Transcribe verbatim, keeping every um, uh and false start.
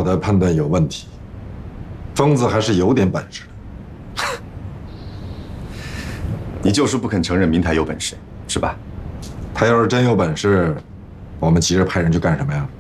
的判断有问题。疯子还是有点本事的。 你就是不肯承认明台有本事，是吧？ 他要是真有本事，我们急着派人去干什么呀？